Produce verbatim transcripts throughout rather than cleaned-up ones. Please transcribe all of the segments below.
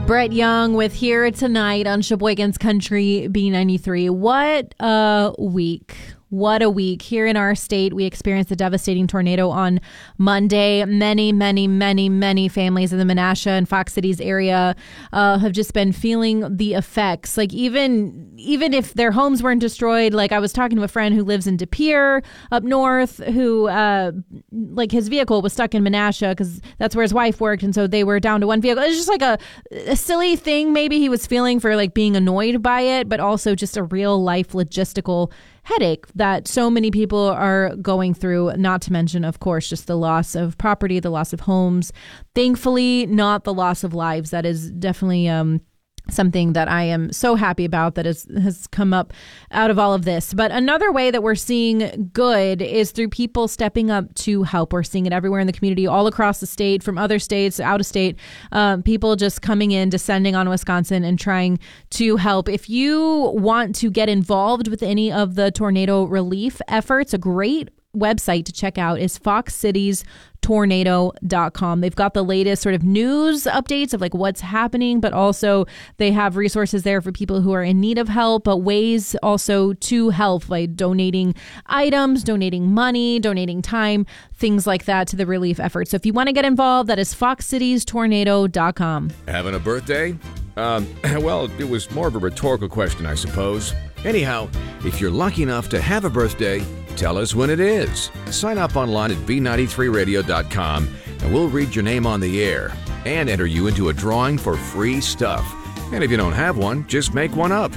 Brett Young with Here Tonight on Sheboygan's Country B ninety-three. What a week. What a week. Here in our state, we experienced a devastating tornado on Monday. Many, many, many, many families in the Menasha and Fox Cities area uh, have just been feeling the effects. Like even even if their homes weren't destroyed, like I was talking to a friend who lives in De Pere up north, who uh, like his vehicle was stuck in Menasha because that's where his wife worked. And so they were down to one vehicle. It's just like a, a silly thing maybe he was feeling for like being annoyed by it, but also just a real life logistical headache that so many people are going through, not to mention, of course, just the loss of property, the loss of homes. Thankfully, not the loss of lives. That is definitely um, something that I am so happy about that is, has come up out of all of this. But another way that we're seeing good is through people stepping up to help. We're seeing it everywhere in the community, all across the state, from other states, out of state, um, people just coming in, descending on Wisconsin and trying to help. If you want to get involved with any of the tornado relief efforts, a great website to check out is fox cities tornado dot com. They've got the latest sort of news updates of like what's happening, but also they have resources there for people who are in need of help, but ways also to help by donating items, donating money, donating time, things like that to the relief effort. So if you want to get involved, that is fox cities tornado dot com. Having a birthday? Um, well, it was more of a rhetorical question, I suppose. Anyhow, if you're lucky enough to have a birthday, tell us when it is. Sign up online at b ninety-three radio dot com and we'll read your name on the air and enter you into a drawing for free stuff. And if you don't have one, just make one up.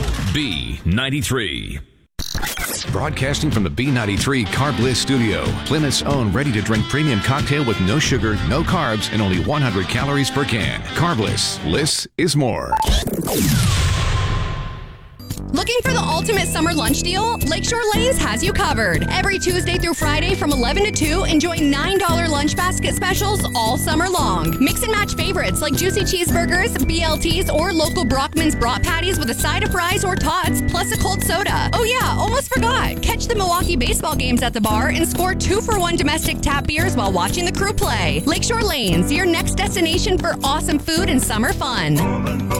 B ninety-three. Broadcasting from the B ninety-three Carb Bliss studio, Plymouth's own ready-to-drink premium cocktail with no sugar, no carbs, and only one hundred calories per can. Carb Bliss. Bliss is more. Looking for the ultimate summer lunch deal? Lakeshore Lanes has you covered. Every Tuesday through Friday from eleven to two, enjoy nine dollars lunch basket specials all summer long. Mix and match favorites like juicy cheeseburgers, B L Ts, or local Brockman's brat patties with a side of fries or tots, plus a cold soda. Oh yeah, almost forgot. Catch the Milwaukee baseball games at the bar and score two for one domestic tap beers while watching the crew play. Lakeshore Lanes, your next destination for awesome food and summer fun.